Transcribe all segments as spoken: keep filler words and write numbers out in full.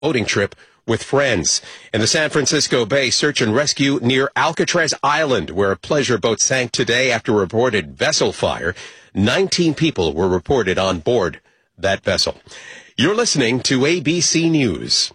boating trip with friends. In the San Francisco Bay, search and rescue near Alcatraz Island, where a pleasure boat sank today after a reported vessel fire. nineteen people were reported on board that vessel. You're listening to A B C News.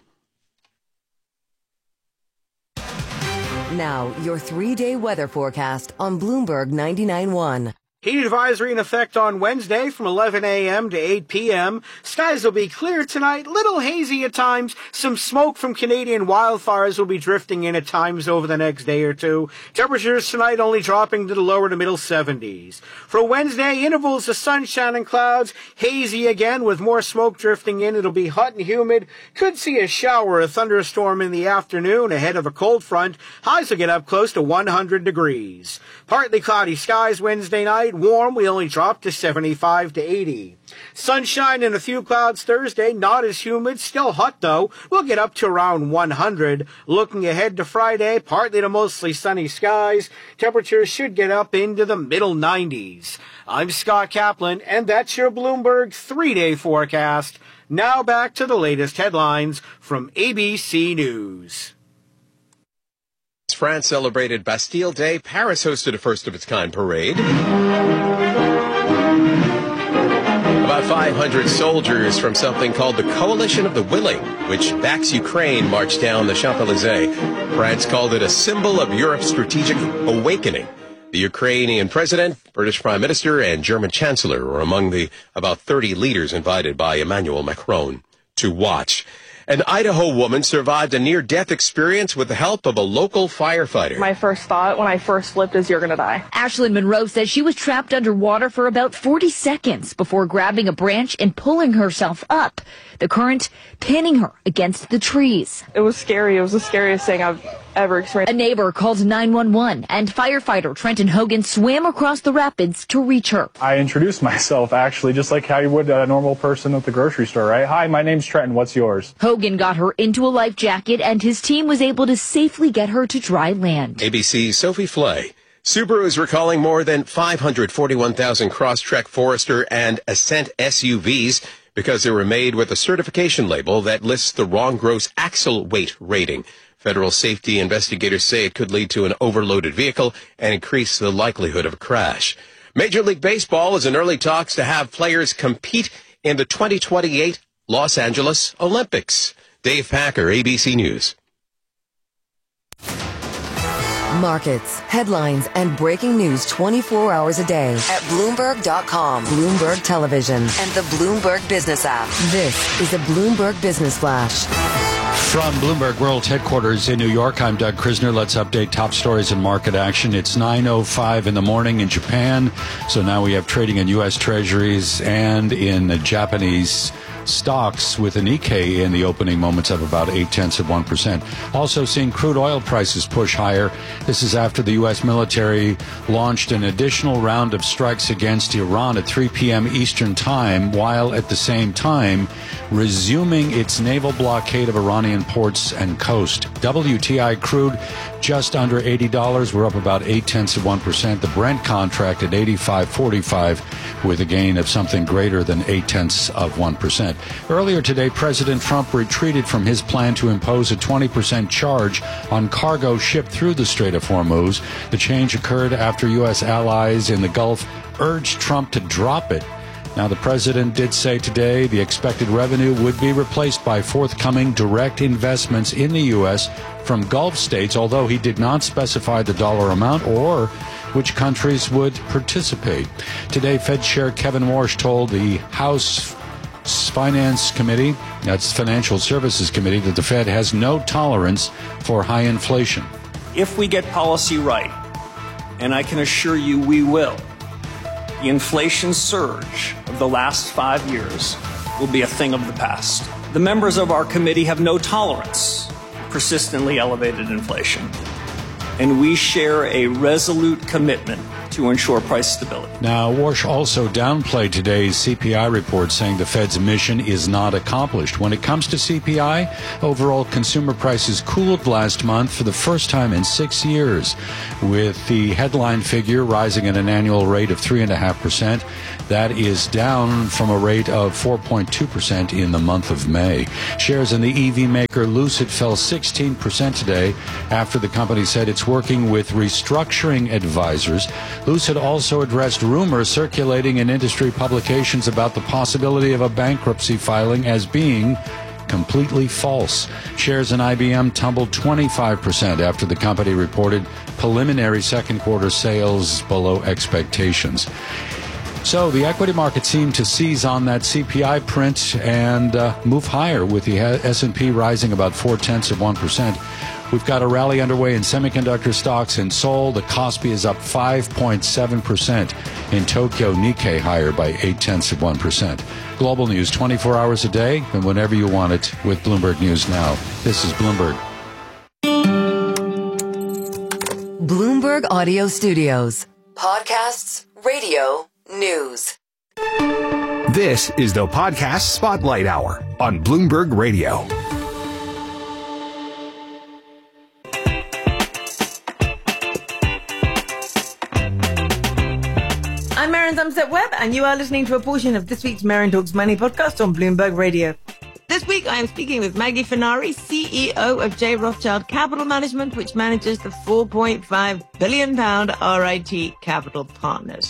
Now, your three-day weather forecast on Bloomberg ninety-nine point one. Heat advisory in effect on Wednesday from eleven a.m. to eight p.m. Skies will be clear tonight, little hazy at times. Some smoke from Canadian wildfires will be drifting in at times over the next day or two. Temperatures tonight only dropping to the lower to middle seventies. For Wednesday, intervals of sunshine and clouds, hazy again with more smoke drifting in. It'll be hot and humid. Could see a shower or a thunderstorm in the afternoon ahead of a cold front. Highs will get up close to one hundred degrees. Partly cloudy skies Wednesday night. Warm, we only drop to seventy-five to eighty. Sunshine and a few clouds Thursday, not as humid, still hot though. We'll get up to around one hundred. Looking ahead to Friday, partly to mostly sunny skies. Temperatures should get up into the middle nineties. I'm Scott Kaplan, and that's your Bloomberg three-day forecast. Now back to the latest headlines from A B C News. France celebrated Bastille Day. Paris hosted a first-of-its-kind parade. About five hundred soldiers from something called the Coalition of the Willing, which backs Ukraine, marched down the Champs-Élysées. France called it a symbol of Europe's strategic awakening. The Ukrainian president, British prime minister, and German chancellor were among the about thirty leaders invited by Emmanuel Macron to watch. An Idaho woman survived a near-death experience with the help of a local firefighter. My first thought when I first slipped is you're going to die. Ashlyn Monroe says she was trapped underwater for about forty seconds before grabbing a branch and pulling herself up, the current pinning her against the trees. It was scary. It was the scariest thing I've ever experienced. A neighbor called nine one one, and firefighter Trenton Hogan swam across the rapids to reach her. I introduced myself, actually, just like how you would a normal person at the grocery store, right? Hi, my name's Trenton. What's yours? Hogan got her into a life jacket, and his team was able to safely get her to dry land. A B C's Sophie Flay. Subaru is recalling more than five hundred forty-one thousand Crosstrek, Forester, and Ascent S U Vs because they were made with a certification label that lists the wrong gross axle weight rating. Federal safety investigators say it could lead to an overloaded vehicle and increase the likelihood of a crash. Major League Baseball is in early talks to have players compete in the twenty twenty-eight Los Angeles Olympics. Dave Packer, A B C News. Markets, headlines, and breaking news twenty-four hours a day at Bloomberg dot com, Bloomberg Television, and the Bloomberg Business app. This is a Bloomberg Business Flash. From Bloomberg World Headquarters in New York, I'm Doug Krisner. Let's update top stories and market action. It's nine oh five in the morning in Japan, so now we have trading in U S Treasuries and in Japanese stocks, with a Nikkei in the opening moments of about eight tenths of one percent. Also seeing crude oil prices push higher. This is after the U S military launched an additional round of strikes against Iran at three p.m. Eastern Time, while at the same time resuming its naval blockade of Iranian ports and coast. W T I crude just under eighty dollars. We're up about eight tenths of one percent. The Brent contract at eighty-five forty-five with a gain of something greater than eight tenths of one percent. Earlier today, President Trump retreated from his plan to impose a twenty percent charge on cargo shipped through the Strait of Hormuz. The change occurred after U S allies in the Gulf urged Trump to drop it. Now, the president did say today the expected revenue would be replaced by forthcoming direct investments in the U S from Gulf states, although he did not specify the dollar amount or which countries would participate. Today, Fed Chair Kevin Warsh told the House Finance Committee, that's Financial Services Committee, that the Fed has no tolerance for high inflation. If we get policy right, and I can assure you we will, the inflation surge of the last five years will be a thing of the past. The members of our committee have no tolerance for persistently elevated inflation, and we share a resolute commitment to ensure price stability. Now, Warsh also downplayed today's C P I report, saying the Fed's mission is not accomplished. When it comes to C P I, overall consumer prices cooled last month for the first time in six years, with the headline figure rising at an annual rate of three point five percent. That is down from a rate of four point two percent in the month of May. Shares in the E V maker Lucid fell sixteen percent today after the company said it's working with restructuring advisors. Lucid also addressed rumors circulating in industry publications about the possibility of a bankruptcy filing as being completely false. Shares in I B M tumbled twenty-five percent after the company reported preliminary second quarter sales below expectations. So the equity market seemed to seize on that C P I print and uh, move higher, with the S and P rising about four-tenths of one percent. We've got a rally underway in semiconductor stocks in Seoul. The Kospi is up five point seven percent. In Tokyo, Nikkei higher by eight-tenths of one percent. Global news twenty-four hours a day and whenever you want it with Bloomberg News Now. This is Bloomberg. Bloomberg Audio Studios. Podcasts, radio, news. This is the Podcast Spotlight Hour on Bloomberg Radio. I'm Marion Thumbset-Webb, and you are listening to a portion of this week's Marion Talks Money podcast on Bloomberg Radio. This week, I am speaking with Maggie Fenari, C E O of J. Rothschild Capital Management, which manages the four point five billion pound R I T Capital Partners.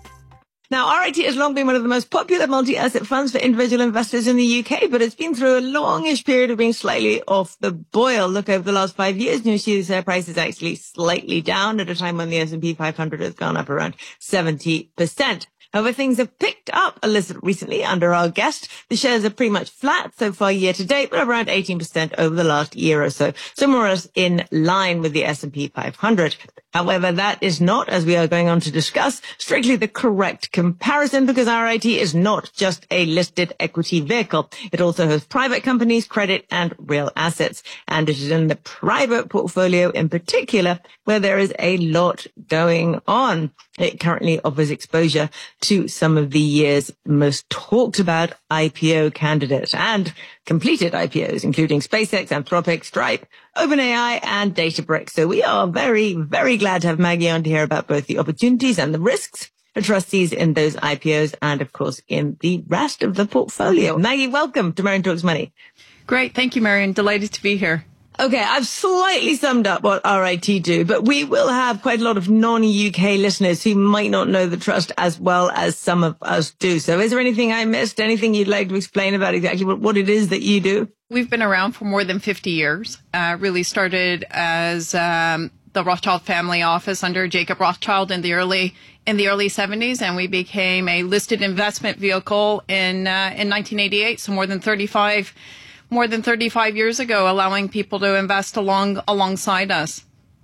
Now, R I T has long been one of the most popular multi-asset funds for individual investors in the U K, but it's been through a longish period of being slightly off the boil. Look, over the last five years, new issue share price is actually slightly down at a time when the S and P five hundred has gone up around seventy percent. However, things have picked up a little recently under our guest. The shares are pretty much flat so far year to date, but around eighteen percent over the last year or so. So more or less in line with the S and P five hundred. However, that is not, as we are going on to discuss, strictly the correct comparison, because R I T is not just a listed equity vehicle. It also has private companies, credit, and real assets. And it is in the private portfolio in particular where there is a lot going on. It currently offers exposure to some of the year's most talked about I P O candidates and completed I P Os, including SpaceX, Anthropic, Stripe, OpenAI, and Databricks. So we are very, very glad to have Maggie on to hear about both the opportunities and the risks for trustees in those I P Os and, of course, in the rest of the portfolio. Maggie, welcome to Marion Talks Money. Great. Thank you, Marion. Delighted to be here. Okay, I've slightly summed up what R I T do, but we will have quite a lot of non-U K listeners who might not know the trust as well as some of us do. So is there anything I missed? Anything you'd like to explain about exactly what, what it is that you do? We've been around for more than fifty years. Uh, really started as um, the Rothschild family office under Jacob Rothschild in the early in the early seventies, and we became a listed investment vehicle in uh, in nineteen eighty-eight. So more than thirty-five. More than thirty-five years ago, allowing people to invest along alongside us.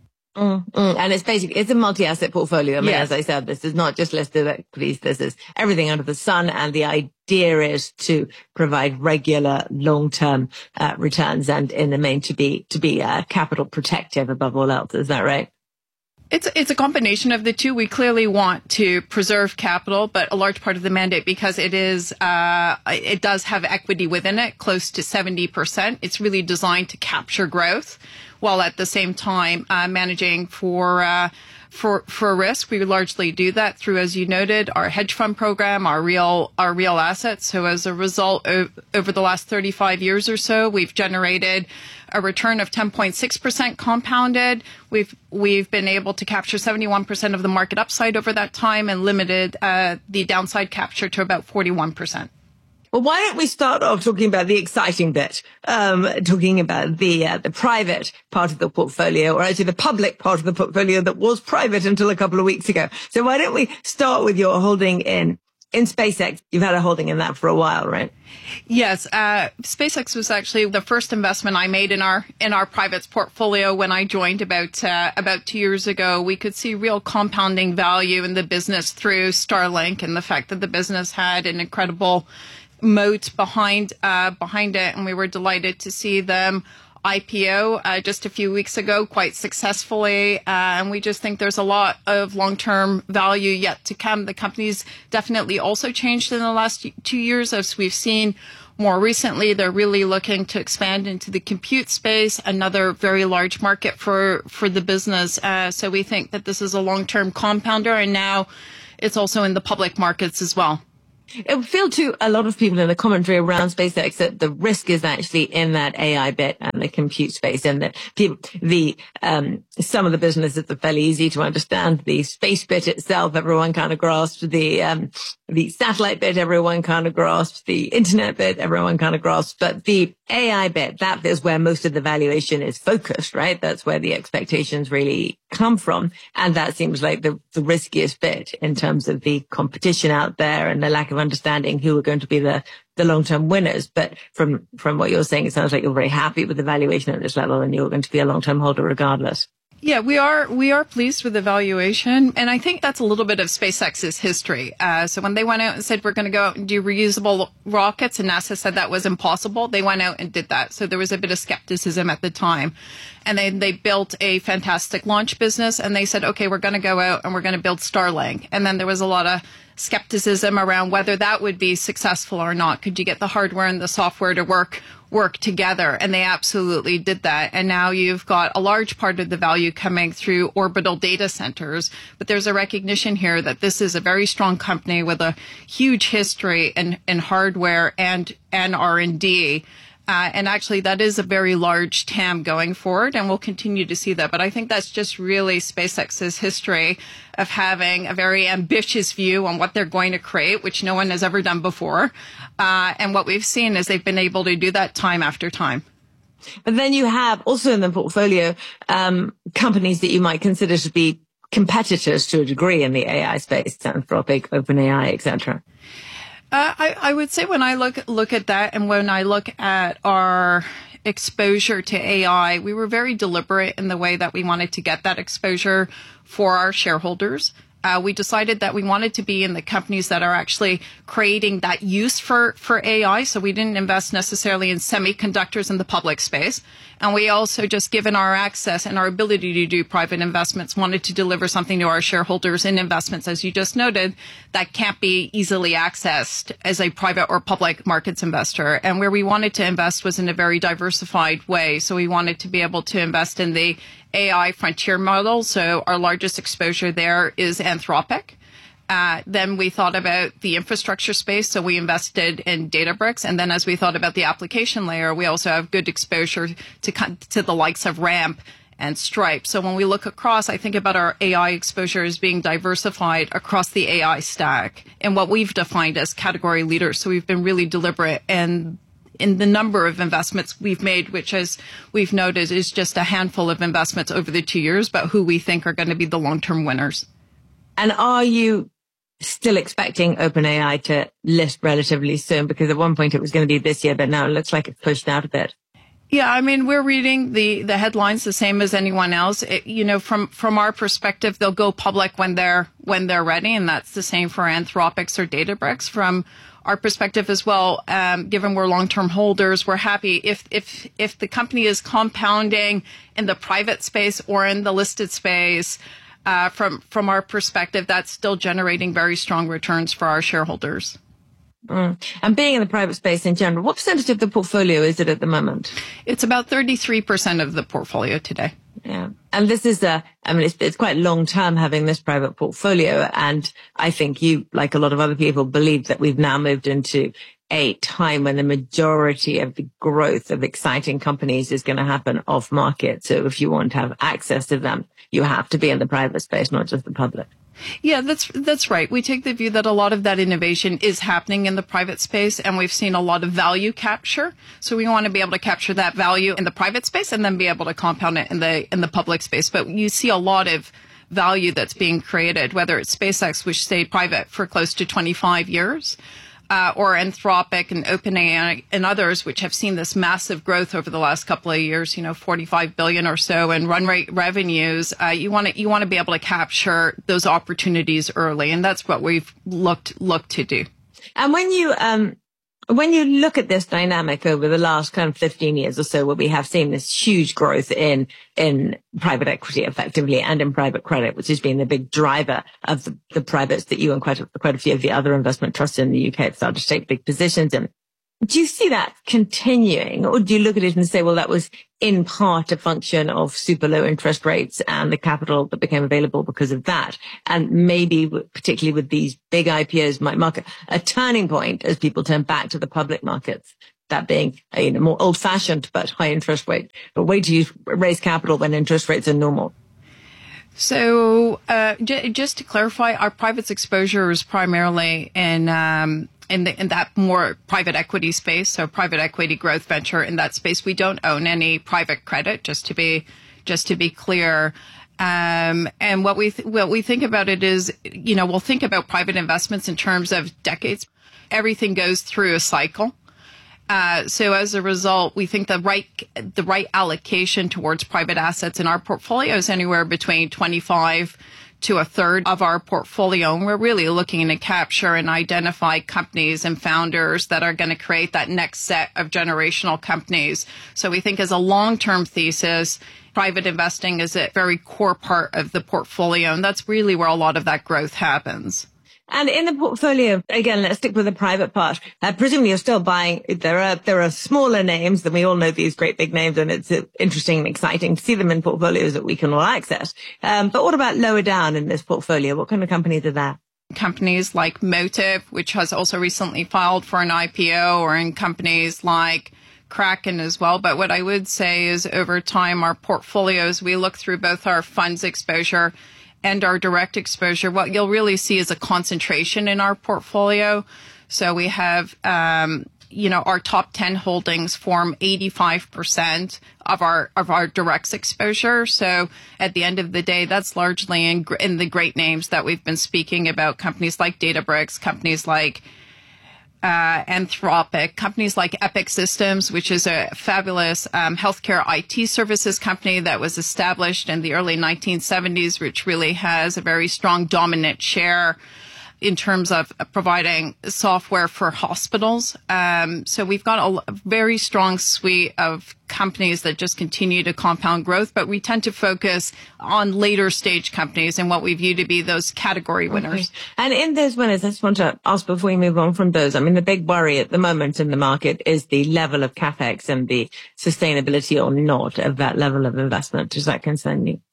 Mm, mm. And it's basically, it's a multi-asset portfolio. I mean, Yes. as I said, this is not just listed equities. This is everything under the sun. And the idea is to provide regular long-term uh, returns and in the main to be, to be uh, capital protective above all else. Is that right? It's it's a combination of the two. We clearly want to preserve capital, but a large part of the mandate, because it is uh, it does have equity within it, close to seventy percent. It's really designed to capture growth, while at the same time uh, managing for uh, for for risk. We largely do that through, as you noted, our hedge fund program, our real our real assets. So as a result, o- over the last thirty-five years or so, we've generated a return of ten point six percent compounded. We've we've been able to capture seventy-one percent of the market upside over that time and limited uh, the downside capture to about forty-one percent. Well, why don't we start off talking about the exciting bit, um, talking about the uh, the private part of the portfolio, or actually the public part of the portfolio that was private until a couple of weeks ago. So why don't we start with your holding in in SpaceX? You've had a holding in that for a while, right? Yes, uh, SpaceX was actually the first investment I made in our in our privates portfolio when I joined about uh, about two years ago. We could see real compounding value in the business through Starlink and the fact that the business had an incredible moat behind uh, behind it, and we were delighted to see them I P O uh, just a few weeks ago quite successfully. Uh, and we just think there's a lot of long-term value yet to come. The company's definitely also changed in the last two years, as we've seen more recently. They're really looking to expand into the compute space, another very large market for, for the business. Uh, so we think that this is a long-term compounder, and now it's also in the public markets as well. It would feel to a lot of people in the commentary around SpaceX that the risk is actually in that A I bit and the compute space, and that people, the, um, some of the businesses are fairly easy to understand. The space bit itself, everyone kind of grasped. The, um, the satellite bit, everyone kind of grasped. The internet bit, everyone kind of grasped. But the A I bit, that is where most of the valuation is focused, right? That's where the expectations really come from. And that seems like the, the riskiest bit in terms of the competition out there and the lack of understanding who are going to be the, the long-term winners. But from, from what you're saying, it sounds like you're very happy with the valuation at this level and you're going to be a long-term holder regardless. Yeah, we are we are pleased with the valuation, and I think that's a little bit of SpaceX's history. Uh, so when they went out and said we're going to go out and do reusable rockets, and NASA said that was impossible, they went out and did that. So there was a bit of skepticism at the time, and then they built a fantastic launch business, and they said, okay, we're going to go out and we're going to build Starlink, and then there was a lot of skepticism around whether that would be successful or not. Could you get the hardware and the software to work work together? And they absolutely did that. And now you've got a large part of the value coming through orbital data centers. But there's a recognition here that this is a very strong company with a huge history in, in hardware and, and R and D. Uh, and actually, that is a very large T A M going forward, and we'll continue to see that. But I think that's just really SpaceX's history of having a very ambitious view on what they're going to create, which no one has ever done before. Uh, and what we've seen is they've been able to do that time after time. But then you have also in the portfolio um, companies that you might consider to be competitors to a degree in the A I space, Anthropic, OpenAI, et cetera. Uh, I, I would say when I look look at that, and when I look at our exposure to A I, we were very deliberate in the way that we wanted to get that exposure for our shareholders. Uh, we decided that we wanted to be in the companies that are actually creating that use for, for A I. So we didn't invest necessarily in semiconductors in the public space. And we also, just given our access and our ability to do private investments, wanted to deliver something to our shareholders in investments, as you just noted, that can't be easily accessed as a private or public markets investor. And where we wanted to invest was in a very diversified way. So we wanted to be able to invest in the A I frontier model. So our largest exposure there is Anthropic. Uh, then we thought about the infrastructure space, so we invested in Databricks. And then as we thought about the application layer, we also have good exposure to to the likes of Ramp and Stripe. So when we look across, I think about our A I exposure as being diversified across the A I stack and what we've defined as category leaders. So we've been really deliberate and in the number of investments we've made, which, as we've noted, is just a handful of investments over the two years, but who we think are going to be the long-term winners. And are you still expecting OpenAI to list relatively soon? Because at one point it was going to be this year, but now it looks like it's pushed out a bit. Yeah, I mean, we're reading the, the headlines the same as anyone else. It, you know, from, from our perspective, they'll go public when they're, when they're ready. And that's the same for Anthropic or Databricks. From our perspective as well, um, given we're long-term holders, we're happy if, if, if the company is compounding in the private space or in the listed space. Uh, from, from our perspective, that's still generating very strong returns for our shareholders. Mm. And being in the private space in general, what percentage of the portfolio is it at the moment? It's about thirty-three percent of the portfolio today. Yeah. And this is a, I mean, it's, it's quite long term having this private portfolio. And I think you, like a lot of other people, believe that we've now moved into a time when the majority of the growth of exciting companies is going to happen off market. So if you want to have access to them, you have to be in the private space, not just the public. Yeah, that's that's right. We take the view that a lot of that innovation is happening in the private space, and we've seen a lot of value capture. So we want to be able to capture that value in the private space and then be able to compound it in the in the public space. But you see a lot of value that's being created, whether it's SpaceX, which stayed private for close to twenty-five years, uh, or Anthropic and OpenAI and others, which have seen this massive growth over the last couple of years, you know, forty-five billion or so in run rate revenues. Uh, you want to, you want to be able to capture those opportunities early. And that's what we've looked, looked to do. And when you, um, When you look at this dynamic over the last kind of fifteen years or so, where we have seen this huge growth in, in private equity effectively and in private credit, which has been the big driver of the, the privates that you and quite a, quite a few of the other investment trusts in the U K have started to take big positions in. Do you see that continuing, or do you look at it and say, well, that was in part a function of super low interest rates and the capital that became available because of that? And maybe, particularly with these big I P Os, might mark a turning point as people turn back to the public markets, that being a you know, more old-fashioned but high interest rate, a way to use, raise capital when interest rates are normal. So uh, j- just to clarify, our privates exposure is primarily in um, in, the, in that more private equity space, so private equity growth venture in that space. We don't own any private credit, just to be just to be clear. Um, and what we th- what we think about it is, you know, we'll think about private investments in terms of decades. Everything goes through a cycle. Uh, so as a result, we think the right the right allocation towards private assets in our portfolio is anywhere between twenty-five to a third of our portfolio. And we're really looking to capture and identify companies and founders that are going to create that next set of generational companies. So we think as a long-term thesis, private investing is a very core part of the portfolio. And that's really where a lot of that growth happens. And in the portfolio, again, let's stick with the private part. Uh, presumably you're still buying, there are, there are smaller names than we all know these great big names, and it's uh, interesting and exciting to see them in portfolios that we can all access. Um, but what about lower down in this portfolio? What kind of companies are there? Companies like Motive, which has also recently filed for an I P O, or in companies like Kraken as well. But what I would say is over time, our portfolios, we look through both our funds exposure and our direct exposure, what you'll really see is a concentration in our portfolio. So we have, um, you know, our top ten holdings form eighty-five percent of our of our direct exposure. So at the end of the day, that's largely in, in the great names that we've been speaking about, companies like Databricks, companies like Uh, Anthropic, companies like Epic Systems, which is a fabulous um, healthcare I T services company that was established in the early nineteen seventies, which really has a very strong dominant share in terms of providing software for hospitals. Um, so we've got a, a very strong suite of companies that just continue to compound growth, but we tend to focus on later stage companies and what we view to be those category winners. Okay. And in those winners, I just want to ask before we move on from those, I mean, the big worry at the moment in the market is the level of CapEx and the sustainability or not of that level of investment. Does that concern you?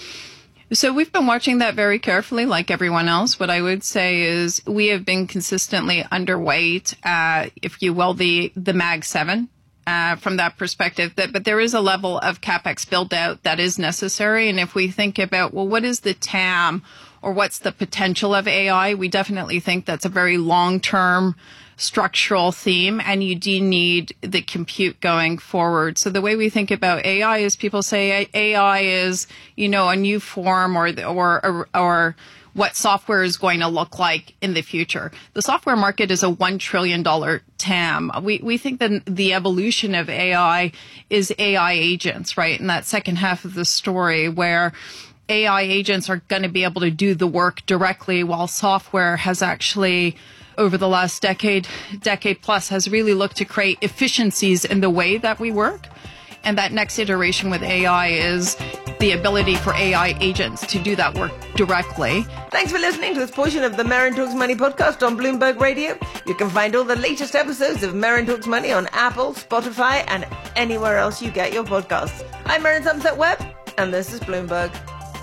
So we've been watching that very carefully, like everyone else. What I would say is we have been consistently underweight, uh, if you will, the, the Mag seven. Uh, from that perspective, that, but there is a level of CapEx build out that is necessary. And if we think about, well, what is the T A M or what's the potential of A I? We definitely think that's a very long-term structural theme, and you do need the compute going forward. So the way we think about A I is people say A I is, you know, a new form or, or, or, or what software is going to look like in the future. The software market is a one trillion dollars T A M. We, we think that the evolution of A I is A I agents, right? In that second half of the story where A I agents are going to be able to do the work directly, while software has actually, over the last decade, decade plus, has really looked to create efficiencies in the way that we work. And that next iteration with A I is the ability for A I agents to do that work directly. Thanks for listening to this portion of the Merrin Talks Money podcast on Bloomberg Radio. You can find all the latest episodes of Merrin Talks Money on Apple, Spotify, and anywhere else you get your podcasts. I'm Merrin Somerset Webb, and this is Bloomberg.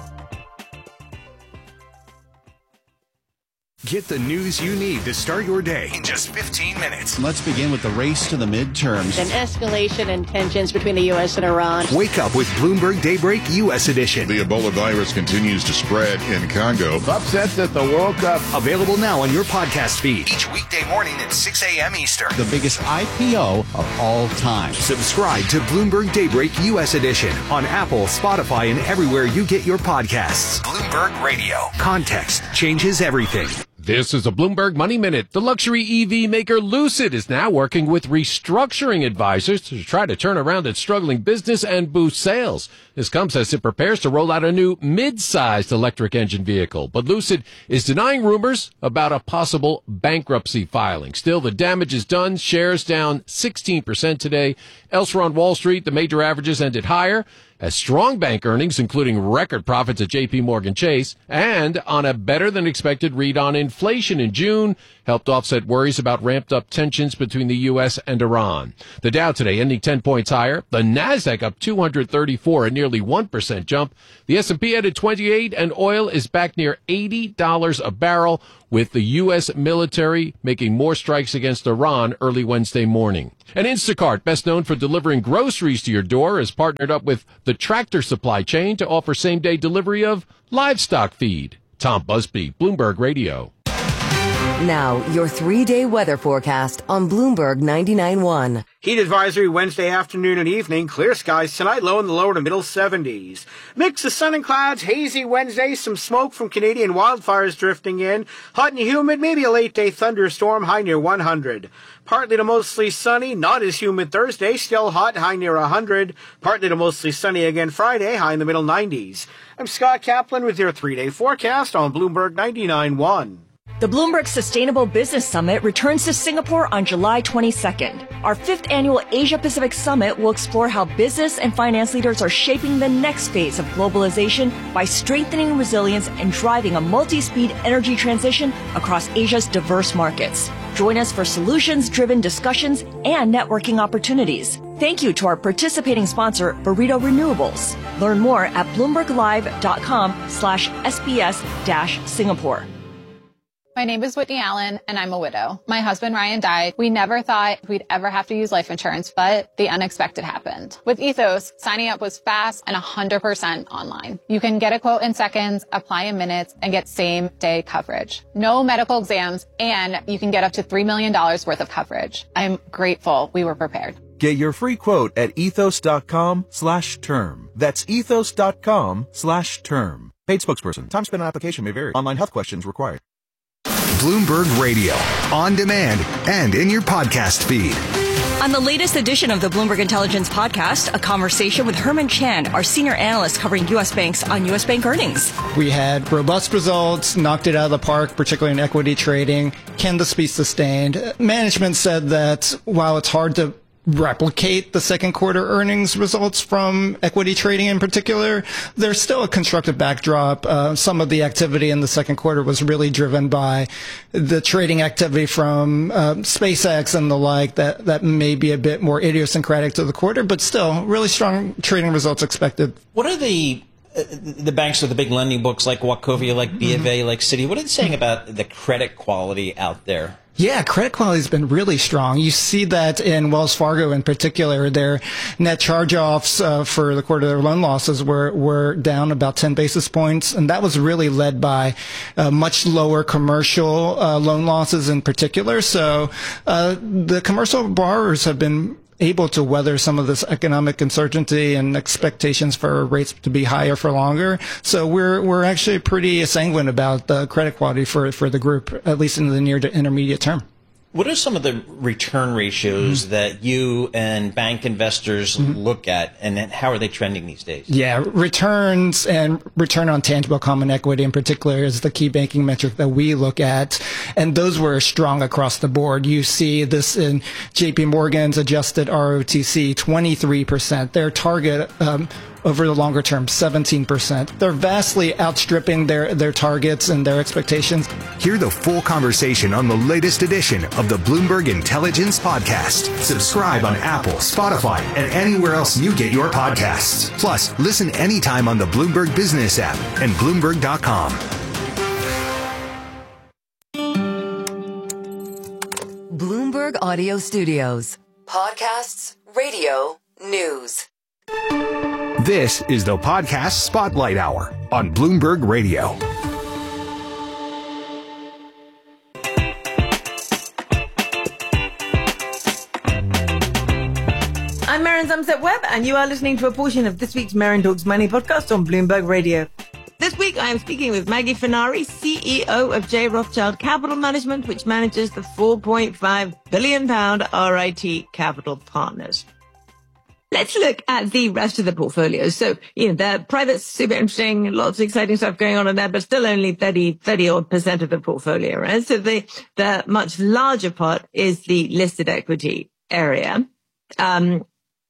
Get the news you need to start your day in just fifteen minutes. Let's begin with the race to the midterms. An escalation in tensions between the U S and Iran. Wake up with Bloomberg Daybreak U S edition. The Ebola virus continues to spread in Congo. Upsets at the World Cup. Available now on your podcast feed. Each weekday morning at six a.m. Eastern. The biggest I P O of all time. Subscribe to Bloomberg Daybreak U S edition on Apple, Spotify, and everywhere you get your podcasts. Bloomberg Radio. Context changes everything. This is a Bloomberg Money Minute. The luxury E V maker Lucid is now working with restructuring advisors to try to turn around its struggling business and boost sales. This comes as it prepares to roll out a new mid-sized electric engine vehicle. But Lucid is denying rumors about a possible bankruptcy filing. Still, the damage is done. Shares down sixteen percent today. Elsewhere on Wall Street, the major averages ended higher as strong bank earnings, including record profits at J P Morgan Chase, and on a better-than-expected read on inflation in June, helped offset worries about ramped-up tensions between the U S and Iran. The Dow today ending ten points higher. The Nasdaq up two hundred thirty-four, a nearly one percent jump. The S and P added twenty-eight, and oil is back near eighty dollars a barrel, with the U S military making more strikes against Iran early Wednesday morning. And Instacart, best known for delivering groceries to your door, has partnered up with the Tractor Supply Chain to offer same-day delivery of livestock feed. Tom Busby, Bloomberg Radio. Now, your three-day weather forecast on Bloomberg ninety-nine point one. Heat advisory Wednesday afternoon and evening. Clear skies tonight, low in the lower to middle seventies. Mix of sun and clouds, hazy Wednesday, some smoke from Canadian wildfires drifting in. Hot and humid, maybe a late-day thunderstorm, high near one hundred. Partly to mostly sunny, not as humid Thursday, still hot, high near one hundred. Partly to mostly sunny again Friday, high in the middle nineties. I'm Scott Kaplan with your three-day forecast on Bloomberg ninety-nine point one. The Bloomberg Sustainable Business Summit returns to Singapore on July twenty-second. Our fifth annual Asia-Pacific Summit will explore how business and finance leaders are shaping the next phase of globalization by strengthening resilience and driving a multi-speed energy transition across Asia's diverse markets. Join us for solutions-driven discussions and networking opportunities. Thank you to our participating sponsor, Burrito Renewables. Learn more at bloomberglive.com slash SBS dash Singapore. My name is Whitney Allen, and I'm a widow. My husband, Ryan, died. We never thought we'd ever have to use life insurance, but the unexpected happened. With Ethos, signing up was fast and one hundred percent online. You can get a quote in seconds, apply in minutes, and get same-day coverage. No medical exams, and you can get up to three million dollars worth of coverage. I'm grateful we were prepared. Get your free quote at ethos.com slash term. That's ethos.com slash term. Paid spokesperson. Time spent on application may vary. Online health questions required. Bloomberg Radio, on demand and in your podcast feed. On the latest edition of the Bloomberg Intelligence podcast, a conversation with Herman Chan, our senior analyst covering U S banks on U S bank earnings. We had robust results, knocked it out of the park, particularly in equity trading. Can this be sustained? Management said that while it's hard to replicate the second quarter earnings results from equity trading in particular, there's still a constructive backdrop. Uh, some of the activity in the second quarter was really driven by the trading activity from uh, SpaceX and the like that, that may be a bit more idiosyncratic to the quarter, but still really strong trading results expected. What are the uh, the banks with the big lending books like Wachovia, like B of A, like Citi? What are they saying about the credit quality out there? Yeah, credit quality has been really strong. You see that in Wells Fargo in particular. Their net charge-offs uh, for the quarter, their loan losses were, were down about ten basis points. And that was really led by uh, much lower commercial uh, loan losses in particular. So uh, the commercial borrowers have been able to weather some of this economic uncertainty and expectations for rates to be higher for longer. So we're we're actually pretty sanguine about the credit quality for for the group, at least in the near to intermediate term. What are some of the return ratios mm-hmm. that you and bank investors mm-hmm. look at, and how are they trending these days? Yeah, returns and return on tangible common equity in particular is the key banking metric that we look at, and those were strong across the board. You see this in J P Morgan's adjusted R O T C, twenty-three percent. Their target um, over the longer term, seventeen percent. They're vastly outstripping their, their targets and their expectations. Hear the full conversation on the latest edition of the Bloomberg Intelligence Podcast. Subscribe on Apple, Spotify, and anywhere else you get your podcasts. Plus, listen anytime on the Bloomberg Business app and Bloomberg dot com. Bloomberg Audio Studios. Podcasts, radio, news. This is the Podcast Spotlight Hour on Bloomberg Radio. I'm Maren Zumset Webb, and you are listening to a portion of this week's Maren Talks Money podcast on Bloomberg Radio. This This week, I am speaking with Maggie Fenari, C E O of J. Rothschild Capital Management, which manages the four point five billion pound R I T Capital Partners. Let's look at the rest of the portfolio. So, you know, the private's super interesting, lots of exciting stuff going on in there, but still only thirty, thirty odd percent of the portfolio, right? So the, the much larger part is the listed equity area, um,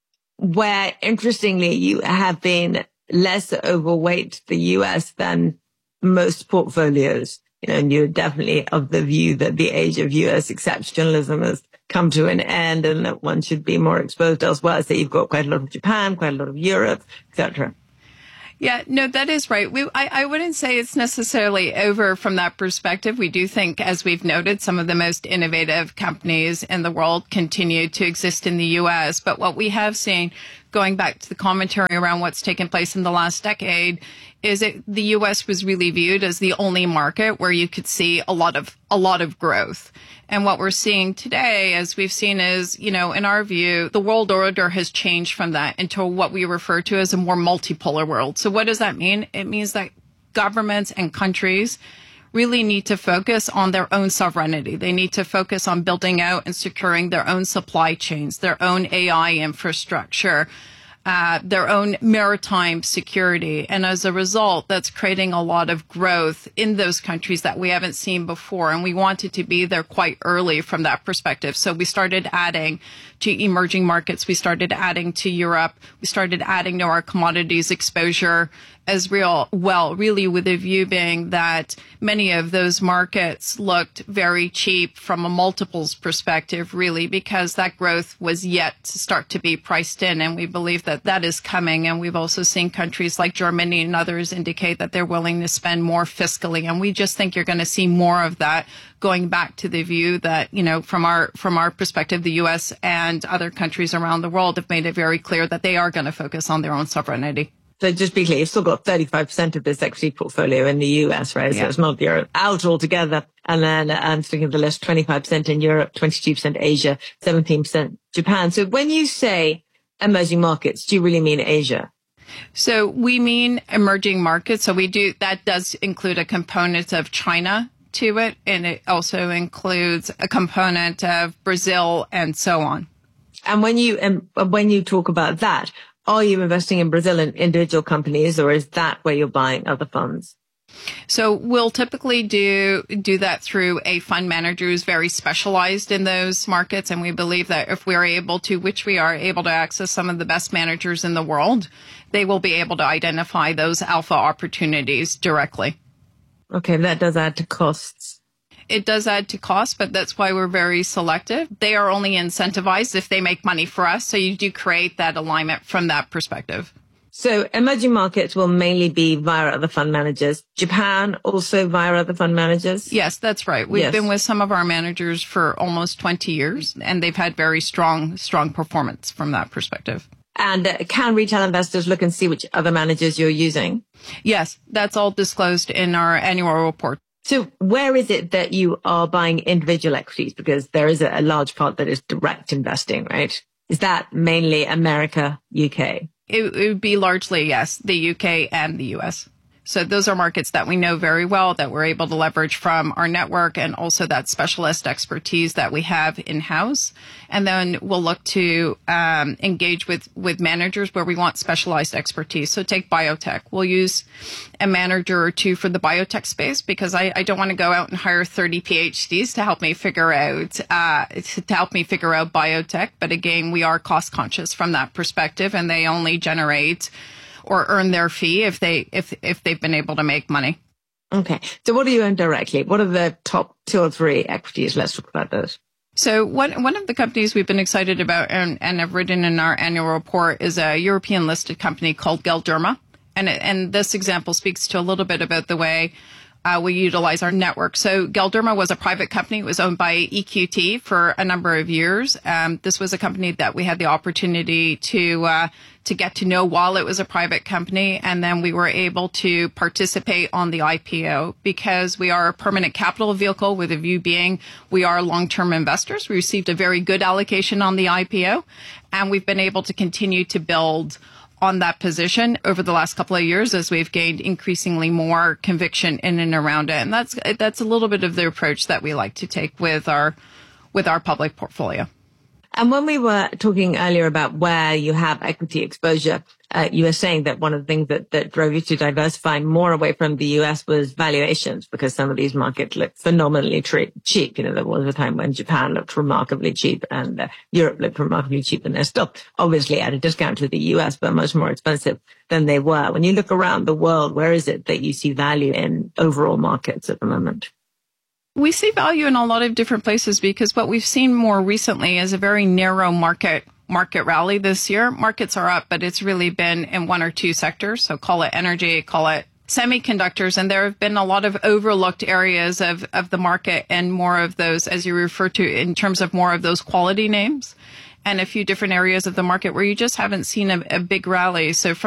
where interestingly, you have been less overweight the U S than most portfolios. You know, and you're definitely of the view that the age of U S exceptionalism has come to an end and that one should be more exposed elsewhere. So you've got quite a lot of Japan, quite a lot of Europe, et cetera. Yeah, no, that is right. We, I, I wouldn't say it's necessarily over from that perspective. We do think, as we've noted, some of the most innovative companies in the world continue to exist in the U S. But what we have seen, going back to the commentary around what's taken place in the last decade, is that the U S was really viewed as the only market where you could see a lot of a lot of growth. And what we're seeing today, as we've seen, is, you know, in our view, the world order has changed from that into what we refer to as a more multipolar world. So what does that mean? It means that governments and countries really need to focus on their own sovereignty. They need to focus on building out and securing their own supply chains, their own A I infrastructure, Uh, their own maritime security. And as a result, that's creating a lot of growth in those countries that we haven't seen before. And we wanted to be there quite early from that perspective. So we started adding to emerging markets. We started adding to Europe. We started adding to our commodities exposure as real well, really with a view being that many of those markets looked very cheap from a multiples perspective, really, because that growth was yet to start to be priced in. And we believe that that is coming. And we've also seen countries like Germany and others indicate that they're willing to spend more fiscally. And we just think you're going to see more of that, going back to the view that, you know, from our from our perspective, the U S and other countries around the world have made it very clear that they are going to focus on their own sovereignty. So just be clear, you've still got thirty-five percent of this equity portfolio in the U S, right? So Yeah. it's not Europe out altogether. And then I'm sticking of the list, twenty-five percent in Europe, twenty-two percent Asia, seventeen percent Japan. So when you say emerging markets, do you really mean Asia? So we mean emerging markets. So we do, that does include a component of China to it. And it also includes a component of Brazil and so on. And when you, um, when you talk about that, are you investing in Brazil in individual companies, or is that where you're buying other funds? So we'll typically do do that through a fund manager who's very specialized in those markets. And we believe that if we're able to, which we are able to access some of the best managers in the world, they will be able to identify those alpha opportunities directly. Okay, that does add to costs. It does add to cost, but that's why we're very selective. They are only incentivized if they make money for us. So you do create that alignment from that perspective. So emerging markets will mainly be via other fund managers. Japan also via other fund managers? Yes, that's right. We've Yes. been with some of our managers for almost twenty years, and they've had very strong, strong performance from that perspective. And uh, can retail investors look and see which other managers you're using? Yes, that's all disclosed in our annual report. So where is it that you are buying individual equities? Because there is a, a large part that is direct investing, right? Is that mainly America, U K? It, it would be largely, yes, the U K and the U S. So those are markets that we know very well, that we're able to leverage from our network, and also that specialist expertise that we have in-house. And then we'll look to um, engage with, with managers where we want specialized expertise. So take biotech. We'll use a manager or two for the biotech space, because I, I don't want to go out and hire thirty PhDs to help me figure out uh, to help me figure out biotech. But again, we are cost conscious from that perspective, and they only generate or earn their fee if they if if they've been able to make money. Okay. So what do you own directly? What are the top two or three equities? Let's talk about those. So one one of the companies we've been excited about and, and have written in our annual report is a European listed company called Galderma. And it, and this example speaks to a little bit about the way Uh, we utilize our network. So Galderma was a private company. It was owned by E Q T for a number of years. Um, this was a company that we had the opportunity to uh, to get to know while it was a private company, and then we were able to participate on the I P O because we are a permanent capital vehicle, with a view being we are long-term investors. We received a very good allocation on the I P O, and we've been able to continue to build on that position over the last couple of years as we've gained increasingly more conviction in and around it. And that's that's a little bit of the approach that we like to take with our with our public portfolio. And when we were talking earlier about where you have equity exposure, uh, you were saying that one of the things that, that drove you to diversify more away from the U S was valuations, because some of these markets look phenomenally tre- cheap. You know, there was a time when Japan looked remarkably cheap and uh, Europe looked remarkably cheap, and they're still obviously at a discount to the U S, but much more expensive than they were. When you look around the world, where is it that you see value in overall markets at the moment? We see value in a lot of different places, because what we've seen more recently is a very narrow market market rally this year. Markets are up, but it's really been in one or two sectors. So call it energy, call it semiconductors. And there have been a lot of overlooked areas of, of the market, and more of those, as you refer to, in terms of more of those quality names, and a few different areas of the market where you just haven't seen a, a big rally. So from